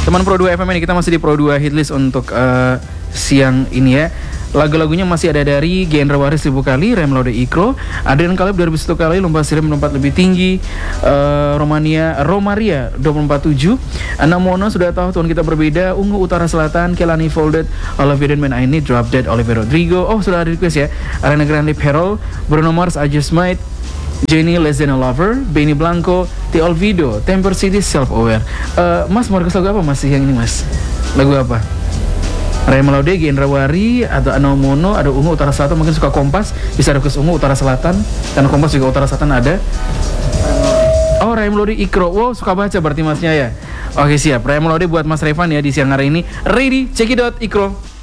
Teman Pro 2 FM ini, kita masih di Pro 2 Hitlist untuk siang ini ya. Lagu-lagunya masih ada dari Gendra Waris 1000 kali, Rem Laude Ikro, Adrian Kaleb 2001 kali, Lomba Sirim melompat lebih tinggi, Romaria 247, Anamono sudah tahu Tuhan kita berbeda, Ungu Utara Selatan, Kelani Folded, All of You Man I Need, Drop Dead, Oliver Rodrigo. Oh, sudah ada request ya. Ariana Grande Perol, Bruno Mars I Just Might, Jenny Less Than a Lover, Benny Blanco, The Olvido, Temper City, Self Aware. Mas mau request lagu apa mas yang ini mas? Lagu apa? Raya Melode, Gendra Wari, atau Anomono, ada Ungu Utara Selatan, mungkin suka Kompas, bisa request Ungu Utara Selatan, karena Kompas juga Utara Selatan ada. Oh, Raya Melode Ikro, wow suka baca berarti masnya ya. Oke siap, Raya Melode buat Mas Revan ya di siang hari ini. Ready, check it out Ikro.